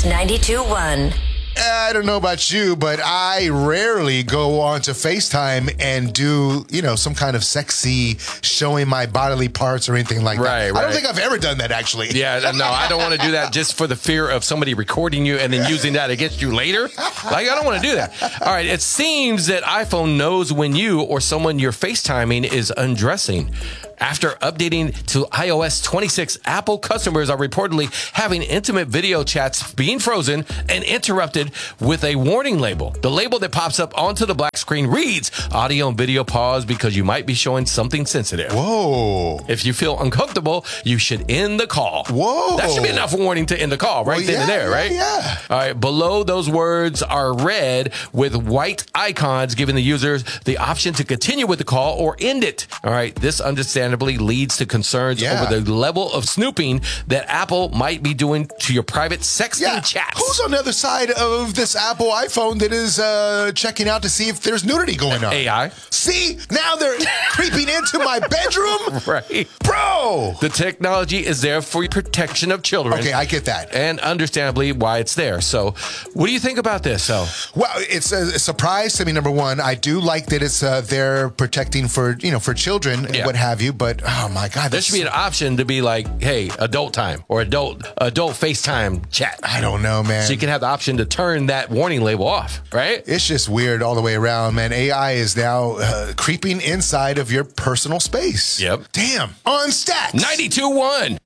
92.1. I don't know about you, but I rarely go on to FaceTime and do, some kind of sexy showing my bodily parts or anything like that. Right. I don't think I've ever done that, actually. Yeah, no, I don't want to do that just for the fear of somebody recording you and then using that against you later. I don't want to do that. All right, it seems that iPhone knows when you or someone you're FaceTiming is undressing. After updating to iOS 26, Apple customers are reportedly having intimate video chats being frozen and interrupted with a warning label. The label that pops up onto the black screen reads, audio and video pause because you might be showing something sensitive. Whoa. If you feel uncomfortable, you should end the call. Whoa. That should be enough warning to end the call right then and there, right? Yeah. All right. Below those words are red with white icons giving the users the option to continue with the call or end it. All right. This understandably leads to concerns over the level of snooping that Apple might be doing to your private sexting chats. Who's on the other side of this Apple iPhone that is checking out to see if there's nudity going on? AI. See? Now they're creeping into my bedroom? Right. Bro! The technology is there for protection of children. Okay, I get that. And understandably why it's there. So what do you think about this? Well, it's a surprise to me, number one. I do like that it's there protecting for children and what have you, but oh my God. There should be an option to be like, hey, adult time or adult FaceTime chat. I don't know, man. So you can have the option to turn that warning label off, right? It's just weird all the way around, man. AI is now creeping inside of your personal space. Yep. Damn. On Stacks. 92.1.